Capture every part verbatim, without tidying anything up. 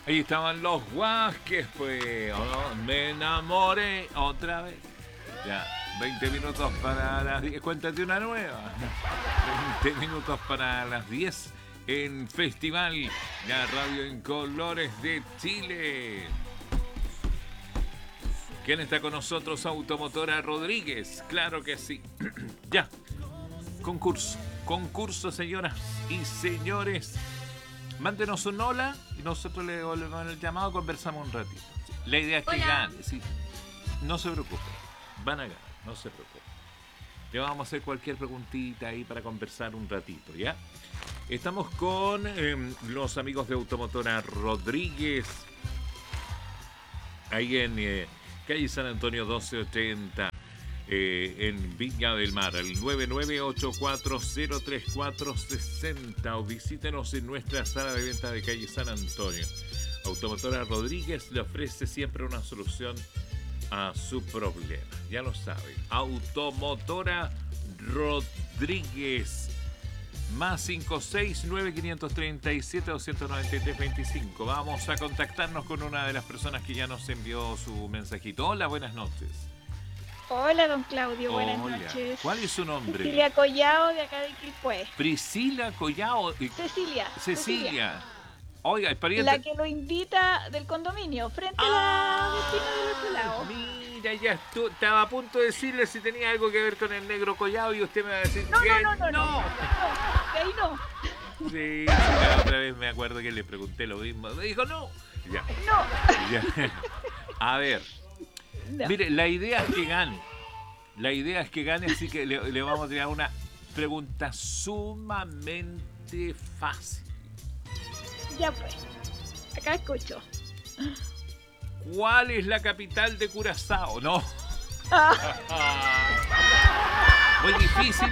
Ahí estaban los Guasques, pues. Oh, me enamoré otra vez. Ya, veinte minutos para las diez. Cuéntate una nueva. veinte minutos para las diez en Festival, la radio en colores de Chile. ¿Quién está con nosotros? Automotora Rodríguez. Claro que sí. Ya. Concurso. Concurso, señoras y señores. Mándenos un hola y nosotros le volvemos el llamado y conversamos un ratito. La idea es que Hola. gane. Sí. No se preocupe. Van a ganar. No se preocupe. Le vamos a hacer cualquier preguntita ahí para conversar un ratito, ¿ya? Estamos con eh, los amigos de Automotora Rodríguez. Ahí en eh, calle San Antonio doce ochenta. Eh, en Viña del Mar, al nueve nueve ocho cuatro cero tres cuatro seis cero, o visítenos en nuestra sala de venta de calle San Antonio. Automotora Rodríguez le ofrece siempre una solución a su problema, ya lo saben. Automotora Rodríguez, más cinco seis nueve cinco tres siete dos nueve tres dos cinco. Vamos a contactarnos con una de las personas que ya nos envió su mensajito. Hola, buenas noches. Hola, don Claudio, buenas Hola. noches. ¿Cuál es su nombre? Cecilia Collao, de acá de Quilpué. Priscila Collao. eh, Cecilia. Cecilia. Oiga, es pariente. La que lo invita del condominio, frente Ah, a la vecina del otro lado. Mira, ya estu- estaba a punto de decirle si tenía algo que ver con el negro Collao y usted me va a decir No, que no, no, no, no, no, de ahí no. Sí, sí, la otra vez me acuerdo que le pregunté lo mismo. Me dijo no. Ya, No. ya. A ver, No. mire, la idea es que gane. La idea es que gane, así que le, le vamos a tirar una pregunta sumamente fácil. Ya pues, acá escucho. ¿Cuál es la capital de Curazao? No. Ah, Muy difícil.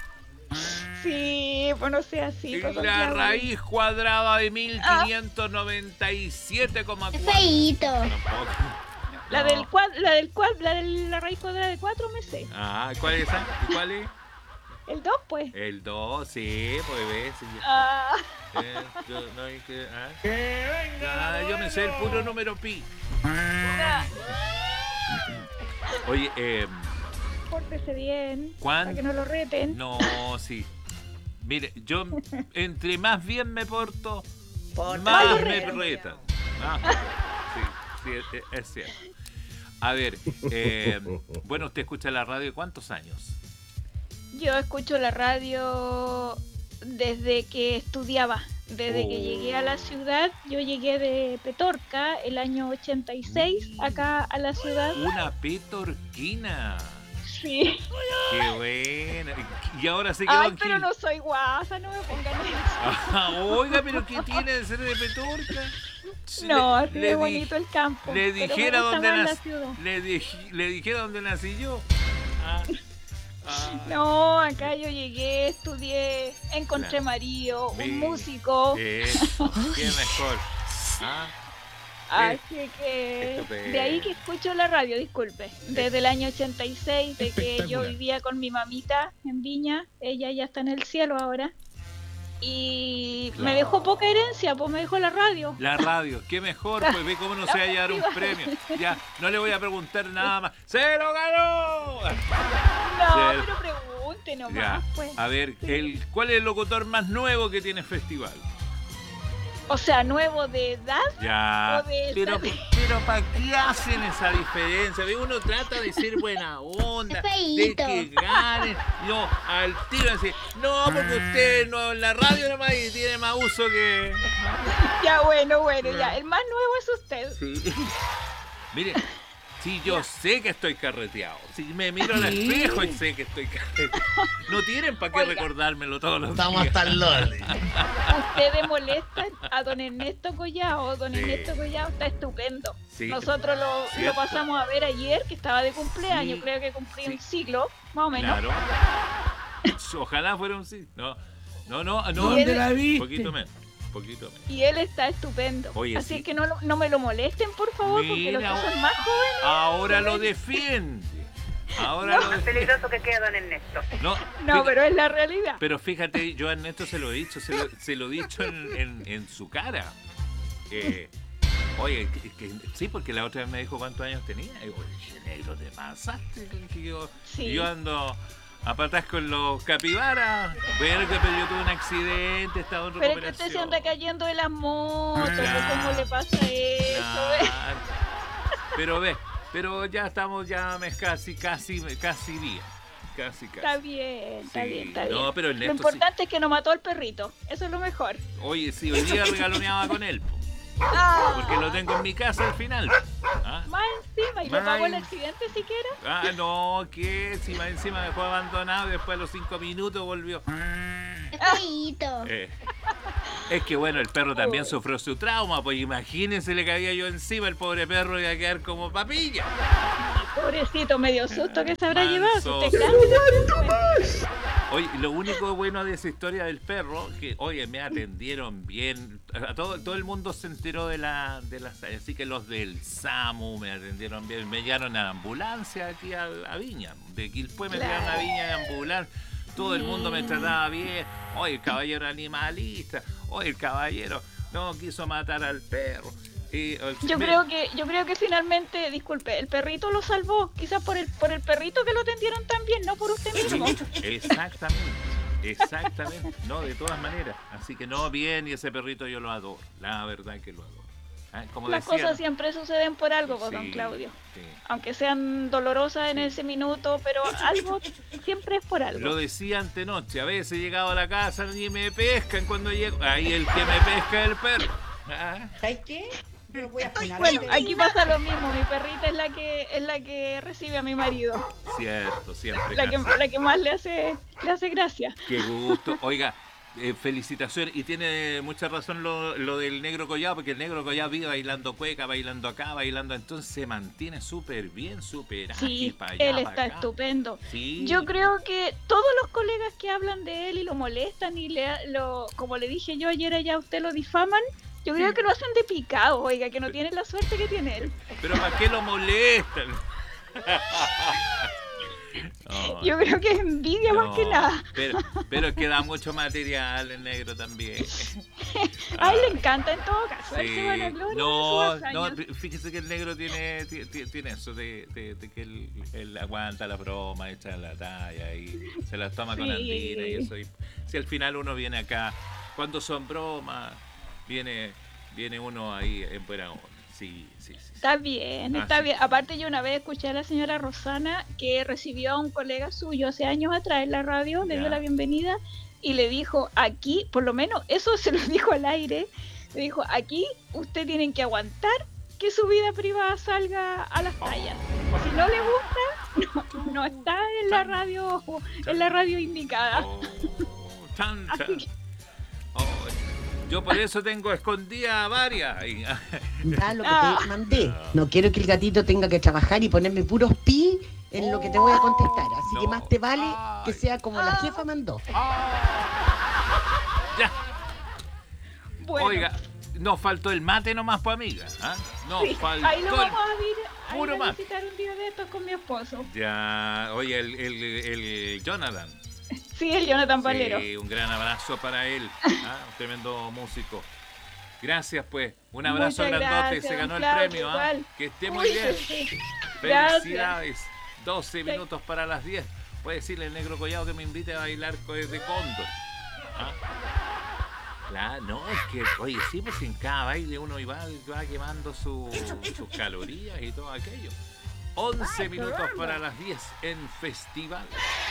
sí, pues no sea así. Es pues, don la Claudio. raíz cuadrada de mil quinientos noventa y siete coma cuatro. Feíto. Tampoco. La No. del cuad, la del cuad, la de la raíz cuadrada de cuatro me sé. Ah, ¿cuál es esa? ¿Y cuál es? El dos, pues. El dos, sí, pues ves. Sí. Ah, Eh, yo, no hay que, ah. Ah, yo me sé el puro número pi. ah, Oye, eh, pórtese bien. ¿cuán- Para que no lo reten. no, sí. Mire, yo entre más bien me porto, Por más más me retan. retan. Ah, sí, sí, es, es cierto. A ver, eh, bueno, usted escucha la radio ¿cuántos años? Yo escucho la radio desde que estudiaba. Desde que Oh. llegué a la ciudad, yo llegué de Petorca el año ochenta y seis acá a la ciudad. Una petorquina. Sí. Qué buena. Y ahora se quedó Ay, en pero Gil. no soy guasa, no me pongan eso. Ah, oiga, pero ¿qué tiene de ser de Petorca? No, Le- así le de di- bonito el campo. Le pero me dijera gusta dónde más la nací. ciudad. Le, dij- le dijera dónde nací yo. Ah, ah. No, acá yo llegué, estudié, encontré Claro. marido, Ve. un músico. Eso, qué mejor. Ah, Así que estupendo. de ahí que escucho la radio, disculpe. Desde el año ochenta y seis, de que yo Espectacular. vivía con mi mamita en Viña, ella ya está en el cielo ahora. Y Claro. me dejó poca herencia, pues me dejó la radio. la radio, qué mejor, pues ve cómo no se va a llevar un premio. Ya, no le voy a preguntar nada más. ¡Se lo ganó! No, Sí. pero pregunte nomás, Ya, pues. a ver, el, ¿cuál es el locutor más nuevo que tiene festival? O sea, nuevo de edad. Ya, O de pero, esta- pero ¿para qué hacen esa diferencia? Ve, uno trata de ser buena onda, de Feíto. que ganen. No, al tiro así, no, porque usted no en la radio nomás y tiene más uso que... Ya, bueno, bueno, ya. El más nuevo es usted. Sí. Mire, sí, yo sé que estoy carreteado. Si me miro al espejo y sé que estoy carreteado. No tienen para qué Oiga. recordármelo todos los Estamos días. hasta el loli. Ustedes molestan a don Ernesto Collao. Don Sí. Ernesto Collao está estupendo. Sí. Nosotros lo, Cierto. lo pasamos a ver ayer, que estaba de cumpleaños. Sí. Creo que cumplí Sí. un siglo, más o menos. Claro. Ojalá fuera un sí. No, no, no. no. ¿Dónde la viste? Poquito menos. Poquito menos. Y él está estupendo. Oye, Así sí. que no, lo- no me lo molesten, por favor, porque los Mira, que son más jóvenes. Ahora lo defiende. Ahora No. lo Más defiende. peligroso que queda don Ernesto. No, No, fíjate- pero es la realidad. Pero fíjate, yo a Ernesto se lo he dicho, se lo, se lo he dicho en, en- en su cara. Eh, Oye, que, que, sí, porque la otra vez me dijo cuántos años tenía. Y digo, oye, negro, te pasaste. Y yo, Sí. yo ando a patas con los capibaras. Bueno, que pero yo tuve un accidente, estaba en Pero es que recuperación. usted se anda cayendo de las motos, Claro. ¿cómo le pasa eso? ¿Ve? Claro. Pero ve, pero ya estamos ya mes- casi, casi, casi día. Casi, casi. Está bien, está Sí. bien, está No, bien. pero Lo Ernesto importante es que no mató al perrito, eso es lo mejor. Oye, sí, hoy día regaloneaba con él. po. Ah, Porque lo tengo en mi casa al final. ¿Ah? Más encima, ¿y le Más pagó el en- accidente siquiera? Ah, no, que si más encima me dejó abandonado y después a los cinco minutos volvió. Feíto. Eh, Es que bueno, el perro también sufrió su trauma, pues imagínense, le caía yo encima, el pobre perro iba a quedar como papilla. Pobrecito, medio susto que se habrá Manso llevado. Si usted susto. grande, Oye, lo único bueno de esa historia del perro, que oye, me atendieron bien, a todo, todo el mundo se enteró de la, de la, así que los del SAMU me atendieron bien, me llevaron a la ambulancia aquí a, a Viña, de Quilpué me Claro. llevaron a Viña en ambulancia, todo el mundo me trataba bien, oye, el caballero animalista, oye, el caballero no quiso matar al perro. Y, el- Yo me- creo que, yo creo que finalmente, disculpe, el perrito lo salvó, quizás por el, por el perrito que lo atendieron tan bien, no por usted mismo. Exactamente, exactamente, no, de todas maneras. Así que no, bien, y ese perrito yo lo adoro, la verdad que lo adoro. Ah, como Las decía, cosas siempre suceden por algo, pues, don sí, Claudio. sí. Aunque sean dolorosas en Sí. ese minuto, pero algo siempre es por algo. Lo decía antenoche, a veces he llegado a la casa y me pescan cuando llego. Ahí el que me pesca es el perro. Ah, ¿Sabes qué? Yo lo voy a frenar. Bueno, aquí pasa lo mismo, mi perrita es la que es la que recibe a mi marido, cierto, siempre. la que, Casa. la que más le hace le hace gracia. Qué gusto. Oiga, eh, felicitaciones. Y tiene mucha razón lo, lo del negro collado, porque el negro collado vive bailando cueca, bailando acá, bailando. Entonces se mantiene súper bien, súper ágil Sí, para allá, él para está acá. estupendo. Sí. Yo creo que todos los colegas que hablan de él y lo molestan y le lo como le dije yo ayer allá a usted lo difaman, yo creo que lo hacen de picado, oiga, que no tienen la suerte que tiene él. Pero ¿para qué lo molestan? No, Yo creo que es envidia más que no, nada. Pero, pero es que da mucho material el negro también. A él le encanta en todo caso, él Sí. se vanagloria de No, sus no, hazañas. fíjese que el negro tiene, ti- ti- tiene eso de, de- de que él, él aguanta la broma, echa la talla y se las toma con Sí. andina y eso. Y si al final uno viene acá, cuando son bromas, viene, viene uno ahí en buena onda. Sí, sí, sí. sí. Está bien, Ah, está sí. bien. Aparte yo una vez escuché a la señora Rosana que recibió a un colega suyo hace años atrás en la radio, le Ya. dio la bienvenida y le dijo, aquí, por lo menos eso se lo dijo al aire, le dijo, aquí usted tienen que aguantar que su vida privada salga a las tallas. Si no le gusta, no, no está en la radio, en la radio indicada. Oh, chan, chan. Así que- Oh, yo por eso tengo escondida varias. ahí. Da lo que Ah. te mandé. No quiero que el gatito tenga que trabajar y ponerme puros pi en lo que te voy a contestar. Así que No. más te vale que Ay. sea como la jefa mandó. Ya, Bueno, oiga, nos faltó el mate nomás, pues amiga. ¿Ah? Nos sí, faltó ahí lo el- vamos a ir, a, ir puro a mate. visitar un día de estos con mi esposo. Ya, oye, el, el, el Jonathan. Sí, el Jonathan Valero. Sí, un gran abrazo para él. ¿Ah? Un tremendo músico. Gracias, pues. Un abrazo Muchas grandote. gracias, Se ganó don el Claudio, premio. ¿ah? igual. Que esté muy Uy, bien. sí, sí. Gracias. Felicidades. doce minutos para las diez. Puede decirle al negro collado que me invite a bailar co- de cóndor. ¿Ah? Claro, no, es que, oye, sí, pues en cada baile uno va, va quemando su- sus calorías y todo aquello. once minutos para las diez en Festival